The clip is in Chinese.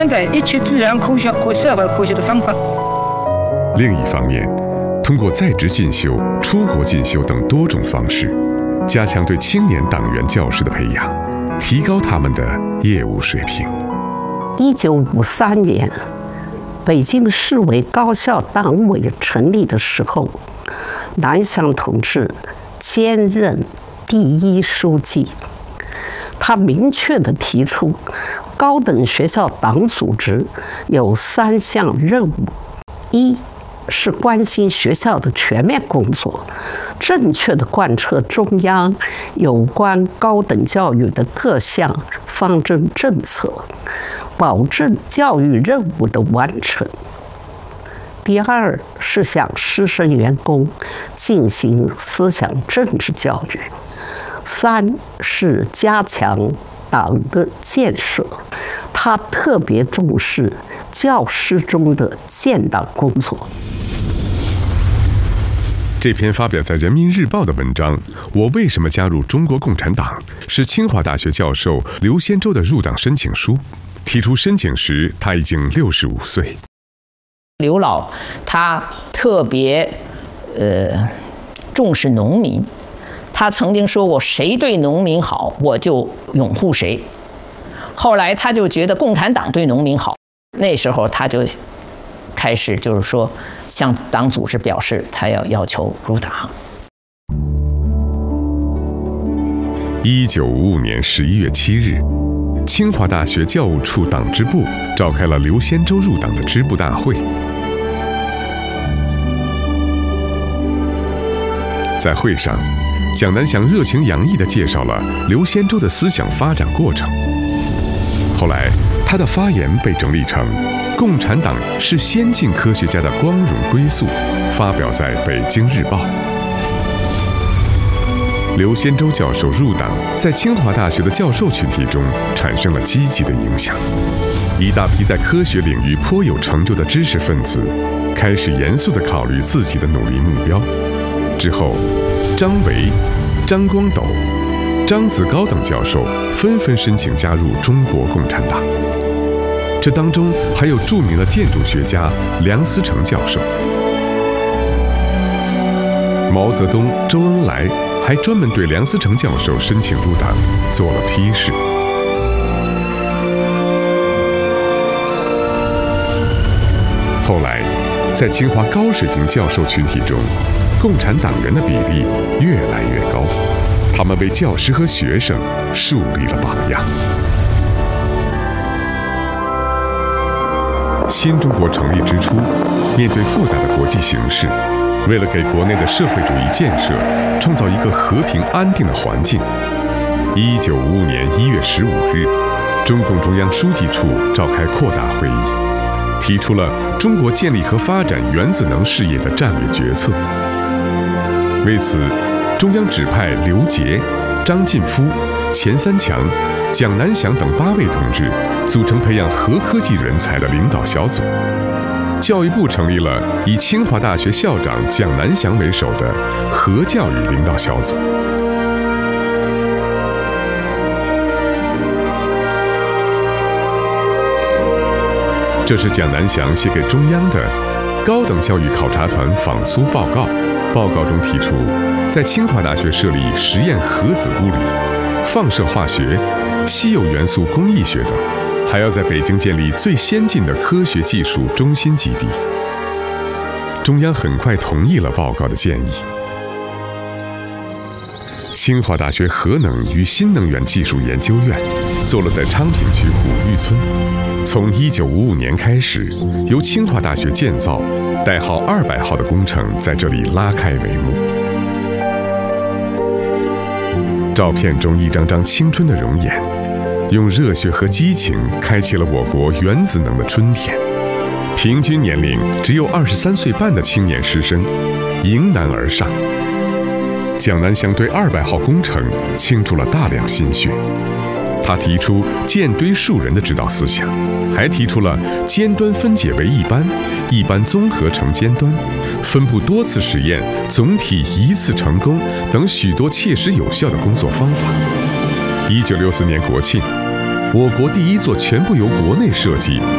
现在一切自然科学和社会科学的方法。 另一方面，通过在职进修、出国进修等多种方式，加强对青年党员教师的培养，提高他们的业务水平。 1953年，北京市委高校党委成立的时候，南翔同志兼任第一书记。他明确地提出，高等学校党组织有3项任务：一是关心学校的全面工作，正确地贯彻中央有关高等教育的各项方针政策，保证教育任务的完成；第二是向师生员工进行思想政治教育；三是加强党的建设，他特别重视教师中的建党工作。 这篇发表在《人民日报》的文章《我为什么加入中国共产党》是清华大学教授刘先洲的入党申请书。提出申请时，他已经65岁。 刘老他特别重视农民，他曾经说过，谁对农民好，我就拥护谁。后来他就觉得共产党对农民好，那时候他就开始就是说向党组织表示他要求入党。 1955年11月7日，清华大学教务处党支部召开了刘先洲入党的支部大会。在会上，蒋南翔热情洋溢地介绍了刘先洲的思想发展过程。后来，他的发言被整理成《共产党是先进科学家的光荣归宿》，发表在《北京日报》。刘先洲教授入党，在清华大学的教授群体中产生了积极的影响。一大批在科学领域颇有成就的知识分子，开始严肃地考虑自己的努力目标。之后，张维、张光斗、张子高等教授纷纷申请加入中国共产党。这当中还有著名的建筑学家梁思成教授。毛泽东、周恩来还专门对梁思成教授申请入党做了批示。后来，在清华高水平教授群体中，共产党员的比例越来越高，他们为教师和学生树立了榜样。新中国成立之初，面对复杂的国际形势，为了给国内的社会主义建设创造一个和平安定的环境，1955年1月15日，中共中央书记处召开扩大会议，提出了中国建立和发展原子能事业的战略决策。为此，中央指派刘杰、张晋夫、钱三强、蒋南翔等8位同志组成培养核科技人才的领导小组。教育部成立了以清华大学校长蒋南翔为首的核教育领导小组。这是蒋南翔写给中央的高等教育考察团访苏报告。报告中提出，在清华大学设立实验核子物理、放射化学、稀有元素工艺学等，还要在北京建立最先进的科学技术中心基地。中央很快同意了报告的建议。清华大学核能与新能源技术研究院做了在昌平区虎峪村，从1955年开始，由清华大学建造代号200号的工程在这里拉开帷幕。照片中一张张青春的容颜，用热血和激情开启了我国原子能的春天。平均年龄只有23岁半的青年师生迎难而上。蒋南翔对200号工程倾注了大量心血，他提出建堆树人的指导思想，还提出了尖端分解为一般，一般综合成尖端，分布多次实验，总体一次成功等许多切实有效的工作方法。1964年国庆，我国第一座全部由国内设计、